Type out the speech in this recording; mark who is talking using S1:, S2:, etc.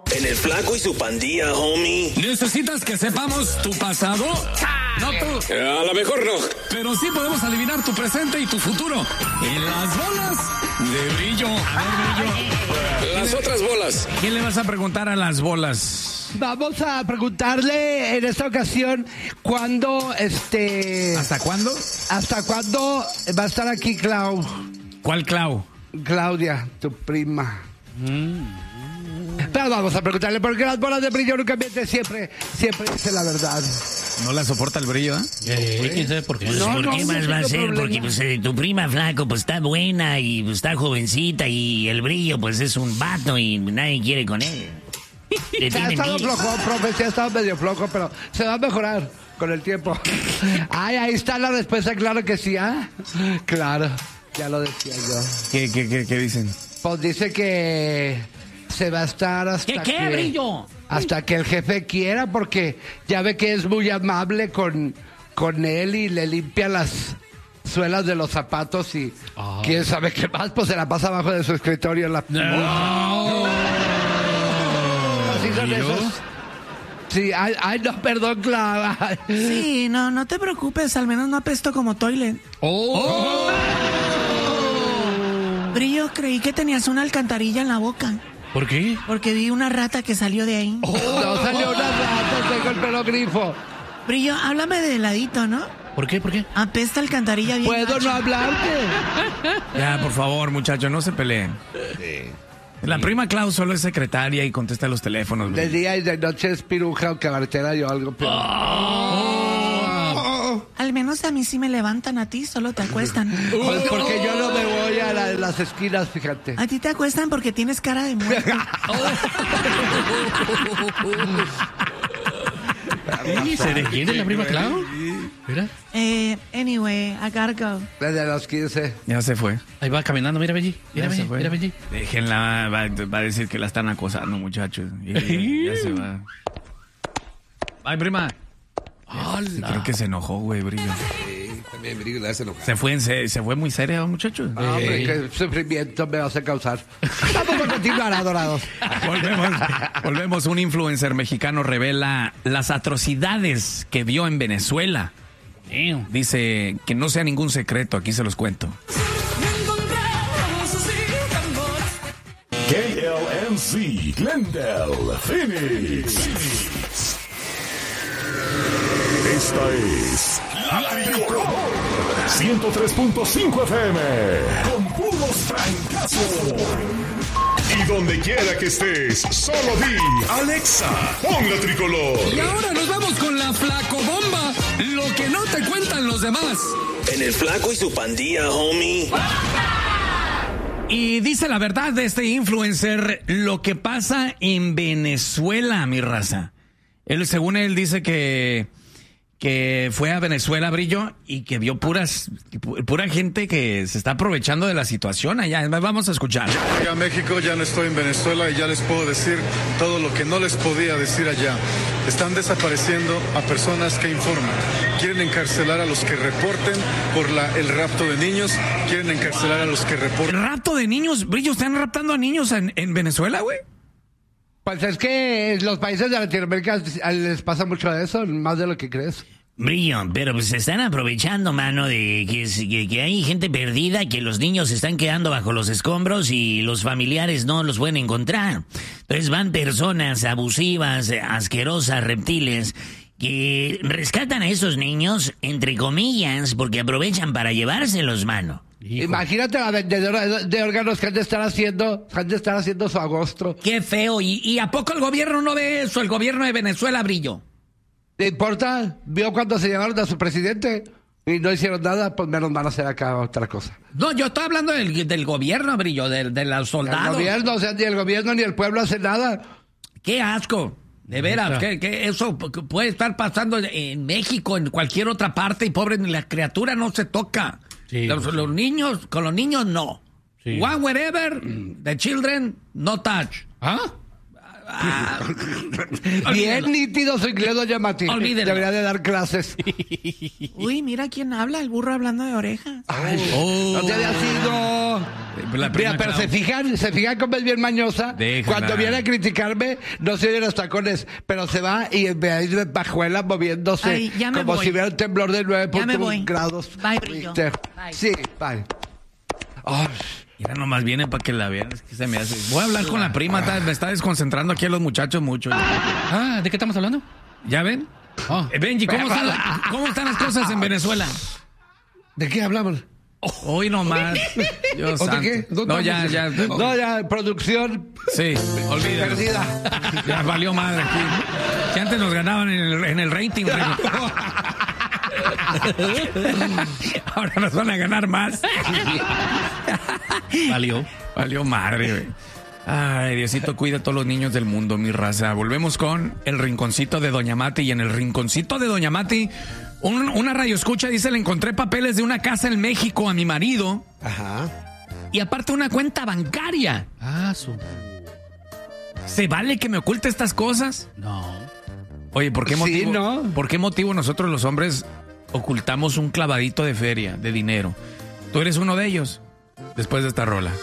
S1: En el Flaco y su Pandilla, homie.
S2: ¿Necesitas que sepamos tu pasado? No tú.
S1: A lo mejor no.
S2: Pero sí podemos adivinar tu presente y tu futuro. En las bolas de Brillo. A ver, Brillo.
S1: Las otras bolas.
S2: ¿Quién le vas a preguntar a las bolas?
S3: Vamos a preguntarle en esta ocasión cuándo,
S2: ¿Hasta cuándo?
S3: ¿Hasta cuándo va a estar aquí
S2: ¿Cuál Clau?
S3: Claudia, tu prima? Pero vamos a preguntarle porque las bolas de Brillo nunca mienten, siempre dice la verdad.
S2: ¿No la soporta el Brillo,
S4: ¿Quién sabe por qué?
S5: ¿Por qué más va a ser? Porque pues, tu prima Flaco pues está buena y pues, está jovencita y el Brillo pues es un vato y nadie quiere con él.
S3: Se ha estado flojo, profe, se ha estado medio flojo, pero se va a mejorar con el tiempo. Ay, ahí está la respuesta, claro que sí, ¿ah? Claro, ya lo decía yo.
S2: ¿Qué dicen?
S3: Pues dice que se va a estar hasta
S5: ¿Qué, Brillo?
S3: Hasta que el jefe quiera, porque ya ve que es muy amable con él y le limpia las suelas de los zapatos y quién sabe qué más, pues se la pasa abajo de su escritorio en la... Así son esos. Sí, ay, no, perdón, Clara.
S6: Sí, no te preocupes, al menos no apesto como toilet. Brillo, creí que tenías una alcantarilla en la boca.
S4: ¿Por qué?
S6: Porque vi una rata que salió de ahí.
S3: No salió una rata, tengo el pelo grifo.
S6: Brillo, háblame de ladito, ¿no?
S4: ¿Por qué?
S6: Apesta alcantarilla bien.
S3: ¿Puedo
S6: gacho.
S3: no hablarte?
S2: Ya, por favor, muchachos, no se peleen. La prima Clau solo es secretaria y contesta los teléfonos.
S3: De día y de noche es piruja o cabaretera o algo peor.
S6: Al menos a mí sí me levantan, a ti solo te acuestan.
S3: Pues porque yo no me voy a las esquinas, fíjate.
S6: A ti te acuestan porque tienes cara de muerto.
S4: ¿Se desquiere la prima Clau? Mira.
S6: Anyway, I gotta go.
S3: Desde los 15.
S2: Ya se fue.
S4: Ahí va caminando, mira Benji. Mira
S2: Ya se fue.
S4: Benji.
S2: Déjenla, va a decir que la están acosando, muchachos. Y ya se va. Ay, prima. Creo que se enojó, güey, Brillo.
S7: También Brillo la hace enojar.
S2: Se fue muy seria, muchachos.
S3: Hombre, qué sufrimiento me vas a causar. Vamos a continuar, adorados.
S2: Volvemos. Un influencer mexicano revela las atrocidades que vio en Venezuela. Dice que no sea ningún secreto, aquí se los cuento.
S8: KLMC, Glendale, Phoenix. Esta es La Tricolor 103.5 FM con puros francazos. Y donde quiera que estés, solo di Alexa, pon La Tricolor.
S2: Y ahora nos vamos con la Flacobomba, lo que no te cuentan los demás.
S1: En el Flaco y su Pandilla, homie.
S2: Y dice la verdad de este influencer, lo que pasa en Venezuela, mi raza. Según él dice que fue a Venezuela, Brillo, y que vio pura gente que se está aprovechando de la situación allá. Vamos a escuchar.
S9: Llegué a México, ya no estoy en Venezuela y ya les puedo decir todo lo que no les podía decir allá. Están desapareciendo a personas que informan. Quieren encarcelar a los que reporten por el rapto de niños. Quieren encarcelar a los que reporten.
S2: ¿El rapto de niños? Brillo, ¿están raptando a niños en Venezuela, güey?
S3: Pues es que los países de Latinoamérica les pasa mucho de eso, más de lo que crees.
S5: Brillo, pero pues se están aprovechando, mano, de que hay gente perdida, que los niños se están quedando bajo los escombros y los familiares no los pueden encontrar. Entonces van personas abusivas, asquerosas, reptiles, que rescatan a esos niños, entre comillas, porque aprovechan para llevárselos, mano.
S3: Hijo. Imagínate la vendedora de órganos que han de estar haciendo su agosto.
S2: Qué feo. ¿Y a poco el gobierno no ve eso? El gobierno de Venezuela, Brillo.
S3: ¿Te importa? ¿Vio cuando se llevaron a su presidente? Y no hicieron nada, pues menos van a hacer acá otra cosa.
S2: No, yo estoy hablando del gobierno, Brillo, de los soldados.
S3: El gobierno, o sea, ni el gobierno ni el pueblo hace nada.
S2: ¡Qué asco! De veras, que eso puede estar pasando en México, en cualquier otra parte, y pobre, la criatura no se toca. Sí, los niños, con los niños no. Sí. One wherever, the children, no touch.
S4: ¿Ah?
S3: Bien nítido su inglés, doña Mati.
S2: Olvídelo.
S3: Debería de dar clases.
S6: Uy, mira quién habla, el burro hablando de orejas.
S3: No te había sido...
S2: La prima
S3: Mira, pero
S2: Clau.
S3: se fijan como es bien mañosa.
S2: Déjala.
S3: Cuando viene a criticarme, no se oyen los tacones, pero se va y ve ahí de pajuela moviéndose.
S6: Ay, ya me
S3: como
S6: voy.
S3: si hubiera un temblor de
S6: Ya me voy.
S3: 9.1 grados.
S6: Bye, Brillo.
S3: ¿Viste?
S6: Bye.
S3: Sí, bye. Ay,
S2: Mira, nomás viene para que la vean. Es que se me hace. Voy a hablar con la prima. Me está desconcentrando aquí a los muchachos mucho.
S4: ¿De qué estamos hablando?
S2: ¿Ya ven?
S4: Oh.
S2: Benji, ¿cómo están las cosas en Venezuela?
S3: ¿de qué hablamos?
S2: Hoy nomás. Dios
S3: ¿O de
S2: santo.
S3: qué? ¿Dónde
S2: No,
S3: estamos?
S2: ya.
S3: No, ya, producción
S2: Sí, olvídalo.
S3: perdida.
S2: Ya valió madre aquí. Que antes nos ganaban en el rating. Ahora nos van a ganar más. Valió madre, güey. Ay, Diosito, cuida a todos los niños del mundo, mi raza. Volvemos con el rinconcito de Doña Mati. Y en el rinconcito de Doña Mati, una radioescucha dice: le encontré papeles de una casa en México a mi marido.
S3: Ajá.
S2: Y aparte una cuenta bancaria. ¿Se vale que me oculte estas cosas?
S4: No.
S2: Oye, ¿por qué motivo?
S3: Sí, ¿no?
S2: ¿Por qué motivo nosotros los hombres ocultamos un clavadito de feria, de dinero? Tú eres uno de ellos. Después de esta rola.